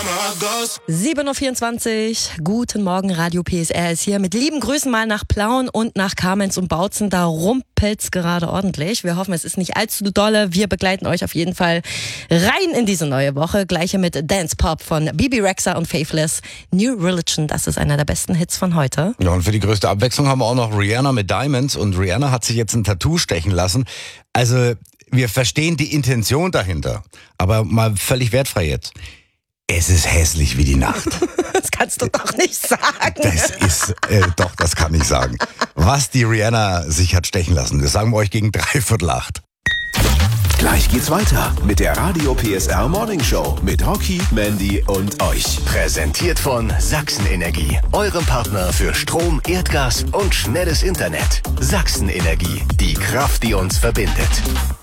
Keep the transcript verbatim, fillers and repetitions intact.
sieben Uhr vierundzwanzig, guten Morgen, Radio P S R ist hier. Mit lieben Grüßen mal nach Plauen und nach Kamenz und Bautzen. Da rumpelt's gerade ordentlich. Wir hoffen, es ist nicht allzu dolle. Wir begleiten euch auf jeden Fall rein in diese neue Woche. Gleiche mit Dance Pop von Bibi Rexha und Faithless. New Religion, das ist einer der besten Hits von heute. Ja, und für die größte Abwechslung haben wir auch noch Rihanna mit Diamonds. Und Rihanna hat sich jetzt ein Tattoo stechen lassen. Also, wir verstehen die Intention dahinter. Aber mal völlig wertfrei jetzt. Es ist hässlich wie die Nacht. Das kannst du doch nicht sagen. Das ist, äh, doch, das kann ich sagen. Was die Rihanna sich hat stechen lassen, das sagen wir euch gegen dreiviertel acht. Gleich geht's weiter mit der Radio P S R Morning Show mit Rocky, Mandy und euch. Präsentiert von Sachsenenergie, eurem Partner für Strom, Erdgas und schnelles Internet. Sachsenenergie, die Kraft, die uns verbindet.